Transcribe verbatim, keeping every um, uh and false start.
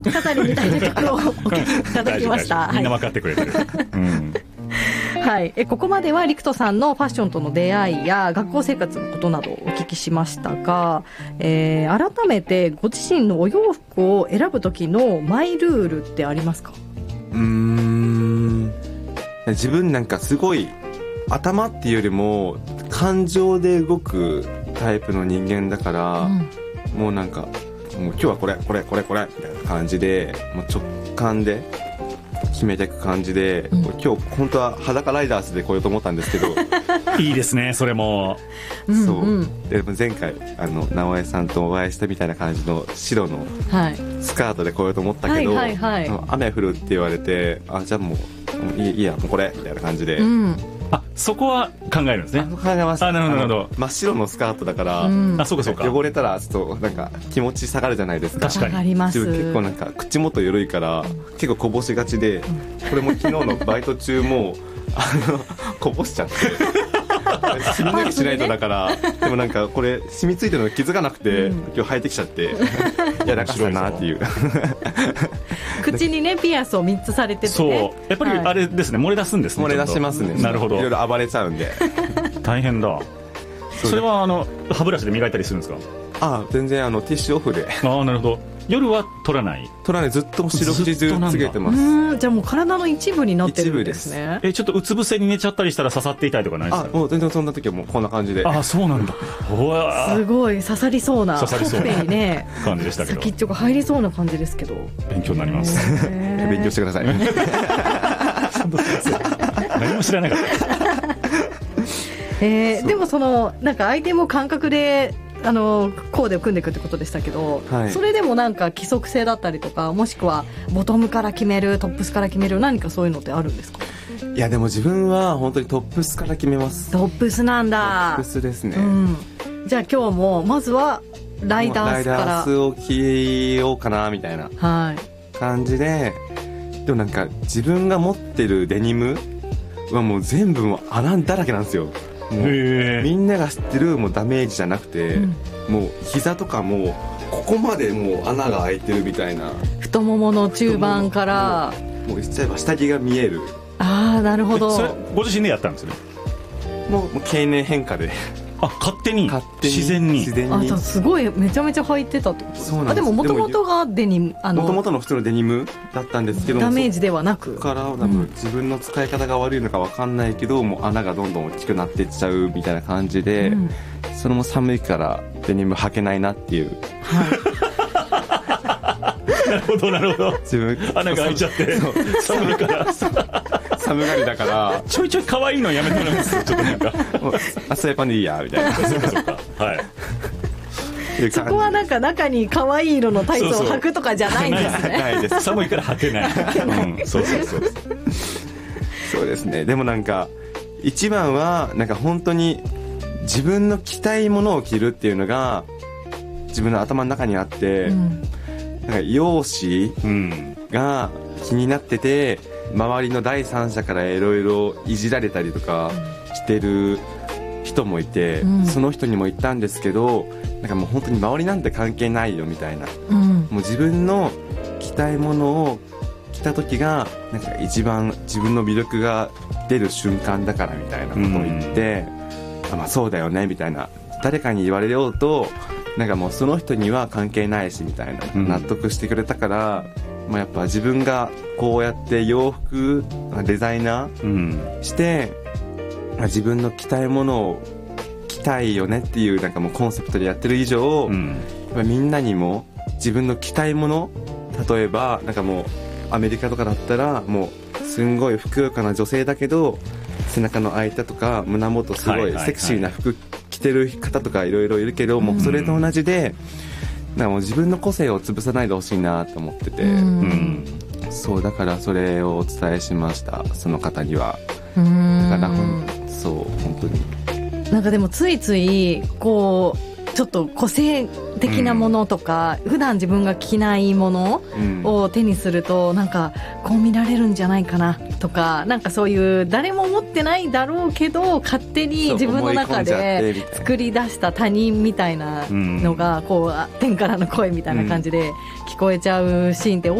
飾りみたいな曲をお聴きいただきました。 みんな分かってくれてる、うんはい、えここまでは陸斗さんのファッションとの出会いや学校生活のことなどをお聞きしましたが、えー、改めてご自身のお洋服を選ぶ時のマイルールってありますか？ うーん自分なんかすごい頭っていうよりも感情で動くタイプの人間だから、うん、もうなんかもう今日はこれこれこれこれみたいな感じでもう直感で決めていく感じで、うん、今日本当は裸ライダースで来ようと思ったんですけどいいですねそれもそう、うんうん、でも前回あの直江さんとお会いしたみたいな感じの白のスカートで来ようと思ったけど、はいはいはい、雨降るって言われてあじゃあもういい、いいやもうこれみたいな感じで、うん、 あそこは考えるんですね。 考えます。 あなるほどなるほど。 真っ白のスカートだから、 うん、あそうかそうか汚れたらちょっとなんか気持ち下がるじゃないですか。 確かに。 あります。 結構なんか口元緩いから、うん、結構こぼしがちで、うん、これも昨日のバイト中もあのこぼしちゃって染み抜きしないとだからでもなんかこれ染みついてるの気づかなくて、うん、今日履いてきちゃっていやだからなっていう口にねピアスをみっつされてて、ね、 そうやっぱりあれですね、はい、漏れ出すんですね。 漏れ出しますね。 なるほど。 いろいろ暴れちゃうんで大変だ。それはあの歯ブラシで磨いたりするんですか？ あ全然あのティッシュオフで。 ああなるほど。夜は取らない取らない。ずっと四六時中つけてます。 うんじゃあもう体の一部になってるんですね。 えちょっとうつ伏せに寝ちゃったりしたら刺さっていたりとかないですか？ あもう全然そんな時はもうこんな感じで。 あそうなんだ。 すごい刺さりそうな刺さりそうなね感じでしたけど先っちょが入りそうな感じですけど勉強になります。 勉強してください何も知らなかった。 えー、でもそのなんかアイテムを感覚であのコーデを組んでいくってことでしたけど、はい、それでもなんか規則性だったりとかもしくはボトムから決めるトップスから決める何かそういうのってあるんですか？ いやでも自分は本当にトップスから決めます。 トップスなんだ。 トップスですね、 うん、じゃあ今日もまずはライダースからライダースを着ようかなみたいな感じで、はい、でもなんか自分が持ってるデニムはもう全部もう穴だらけなんですよ。もうみんなが知ってるもうダメージじゃなくて、うん、もう膝とかもここまでもう穴が開いてるみたいな。 太ももの中盤からもう言っちゃえば下着が見える。 ああなるほど。 それご自身でやったんですね。 もう、もう経年変化であ勝手に勝手に自然に自然にあすごいめちゃめちゃ履いてたってことですか？あでも元々がデニムあの元々の普通のデニムだったんですけどダメージではなくから多分自分の使い方が悪いのか分かんないけど、うん、もう穴がどんどん大きくなっていっちゃうみたいな感じで、うん、それも寒いからデニム履けないなっていう、 はい、なるほどなるほど。自分穴が開いちゃって寒いから寒がりだからちょいちょい可愛いのやめてもらいます。ちょっとなんかあスウェーパンでいいやみたいなそうかそうかはいそこはなんか中に可愛い色のタイツを履くとかじゃないんですね。 ないです。 寒いから履けない、うん、そうそうそうそうですね。でもなんか一番はなんか本当に自分の着たいものを着るっていうのが自分の頭の中にあって、うん、なんか容姿が気になってて周りの第三者からいろいろいじられたりとかしてる人もいて、うん、その人にも言ったんですけどなんかもう本当に周りなんて関係ないよみたいな、うん、もう自分の着たいものを着た時がなんか一番自分の魅力が出る瞬間だからみたいなことを言って、うん、あまあそうだよねみたいな誰かに言われようとなんかもうその人には関係ないしみたいな、うん、納得してくれたからまあ、やっぱ自分がこうやって洋服デザイナーして、うん、自分の着たいものを着たいよねっていうなんかもうコンセプトでやってる以上、うん、やっぱみんなにも自分の着たいもの例えばなんかもうアメリカとかだったらもうすんごいふくよかな女性だけど背中の開いたとか胸元すごいセクシーな服着てる方とかいろいろいるけど、もうそれと同じでなんかもう自分の個性を潰さないでほしいなと思ってて、うんうん、そうだからそれをお伝えしましたその方には。だからそう本当になんかでもついついこうちょっと個性的なものとか、うん、普段自分が着ないものを手にするとなんかこう見られるんじゃないかなとか、なんかそういう誰も持ってないだろうけど勝手に自分の中で作り出した他人みたいなのがこう天からの声みたいな感じで聞こえちゃうシーンって